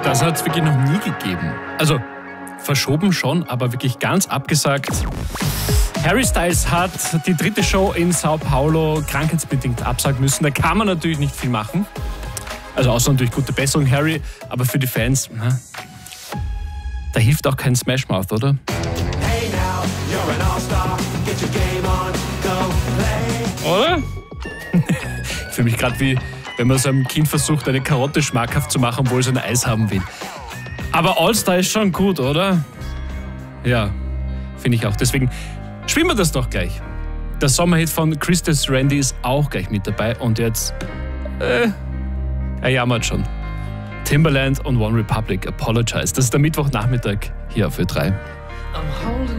Das hat es wirklich noch nie gegeben. Also verschoben schon, aber wirklich ganz abgesagt. Harry Styles hat die 3. Show in Sao Paulo krankheitsbedingt absagen müssen. Da kann man natürlich nicht viel machen. Also außer natürlich gute Besserung, Harry. Aber für die Fans, da hilft auch kein Smash Mouth, oder? Hey now, you're an all-star. Get your game on, go play. Oder? Ich fühle mich gerade wie, wenn man so einem Kind versucht, eine Karotte schmackhaft zu machen, obwohl es ein Eis haben will. Aber All-Star ist schon gut, oder? Ja, finde ich auch. Deswegen spielen wir das doch gleich. Der Sommerhit von Christus Randy ist auch gleich mit dabei. Und jetzt, er jammert schon. Timbaland und One Republic, Apologize. Das ist der Mittwochnachmittag hier auf Ö3. I'm holding